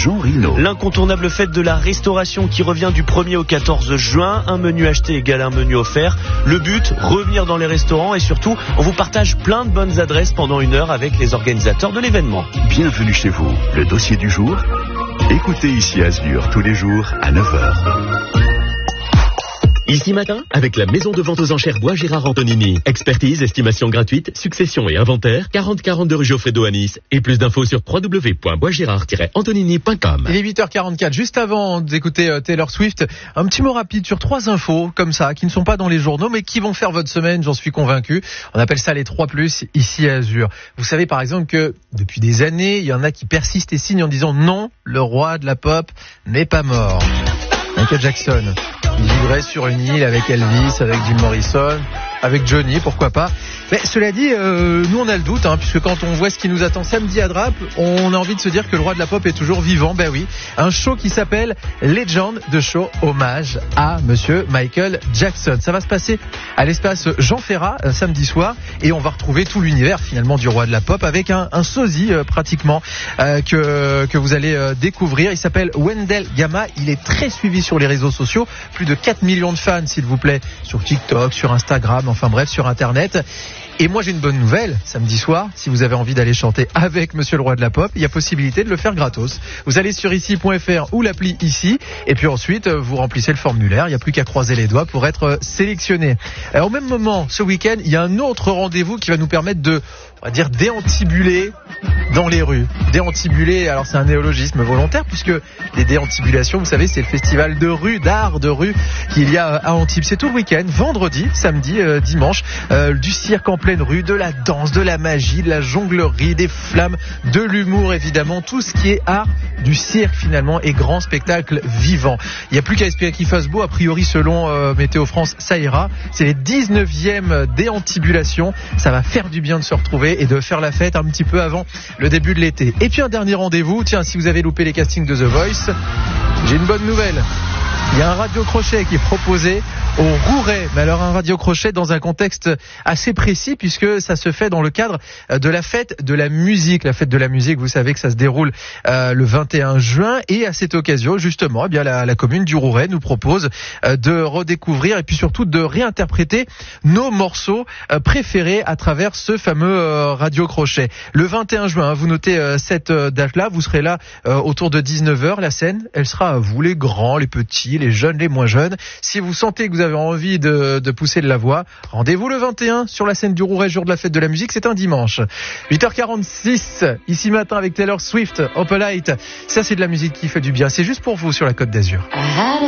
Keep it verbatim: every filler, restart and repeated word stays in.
Jean Rino. L'incontournable fête de la restauration qui revient du premier au quatorze juin. Un menu acheté égale un menu offert. Le but, revenir dans les restaurants et surtout, on vous partage plein de bonnes adresses pendant une heure avec les organisateurs de l'événement. Bienvenue chez vous. Le dossier du jour. Écoutez ici Azur tous les jours à neuf heures. Ici matin, avec la maison de vente aux enchères Bois Gérard Antonini. Expertise, estimation gratuite, succession et inventaire, quarante quarante-deux rue Geoffredo à Nice. Et plus d'infos sur w w w point bois gérard tiret antonini point com. Il est huit heures quarante-quatre, juste avant d'écouter euh, Taylor Swift, un petit mot rapide sur trois infos comme ça, qui ne sont pas dans les journaux, mais qui vont faire votre semaine, j'en suis convaincu. On appelle ça les trois plus ici à Azur. Vous savez par exemple que depuis des années, il y en a qui persistent et signent en disant non, le roi de la pop n'est pas mort. Michael Jackson, il vivrait sur une île avec Elvis, avec Jim Morrison, avec Johnny, pourquoi pas. Mais cela dit, euh, nous on a le doute, hein, puisque quand on voit ce qui nous attend samedi à Drape, on a envie de se dire que le roi de la pop est toujours vivant. Ben oui, un show qui s'appelle Legend de Show, hommage à Monsieur Michael Jackson. Ça va se passer à l'espace Jean Ferrat euh, samedi soir, et on va retrouver tout l'univers finalement du roi de la pop avec un, un sosie euh, pratiquement euh, que que vous allez euh, découvrir. Il s'appelle Wendell Gamma. Il est très suivi sur les réseaux sociaux, plus de quatre millions de fans s'il vous plaît, sur TikTok, sur Instagram, enfin bref, sur Internet. Et moi j'ai une bonne nouvelle, samedi soir, si vous avez envie d'aller chanter avec Monsieur le Roi de la Pop, il y a possibilité de le faire gratos. Vous allez sur ici point f r ou l'appli ici, et puis ensuite vous remplissez le formulaire, il n'y a plus qu'à croiser les doigts pour être sélectionné. Alors, au même moment, ce week-end, il y a un autre rendez-vous qui va nous permettre de, on va dire, déantibuler dans les rues. Déantibuler, alors c'est un néologisme volontaire, puisque les déantibulations, vous savez, c'est le festival de rue, d'art de rue qu'il y a à Antibes. C'est tout le week-end, vendredi, samedi, euh, dimanche, euh, du cirque en pleine rue, de la danse, de la magie, de la jonglerie, des flammes, de l'humour évidemment, tout ce qui est art du cirque finalement et grand spectacle vivant. Il n'y a plus qu'à espérer qu'il fasse beau, a priori selon euh, Météo France, ça ira. C'est les dix-neuvièmes déantibulations, ça va faire du bien de se retrouver et de faire la fête un petit peu avant le début de l'été. Et puis un dernier rendez-vous, tiens, si vous avez loupé les castings de The Voice, j'ai une bonne nouvelle. Il y a un radio-crochet qui est proposé au Rouret. Mais alors un radio-crochet dans un contexte assez précis, puisque ça se fait dans le cadre de la fête de la musique. La fête de la musique, vous savez que ça se déroule euh, le vingt et un juin. Et à cette occasion, justement, eh bien la, la commune du Rouret nous propose euh, de redécouvrir et puis surtout de réinterpréter nos morceaux euh, préférés à travers ce fameux euh, radio-crochet. Le vingt et un juin, hein, vous notez euh, cette euh, date-là, vous serez là euh, autour de dix-neuf heures. La scène, elle sera à vous, les grands, les petits, les jeunes, les moins jeunes. Si vous sentez que vous avez envie de, de pousser de la voix, rendez-vous le vingt et un sur la scène du Rouret, jour de la fête de la musique, c'est un dimanche. huit heures quarante-six, ici matin avec Taylor Swift, Opalite. Ça c'est de la musique qui fait du bien, c'est juste pour vous sur la Côte d'Azur.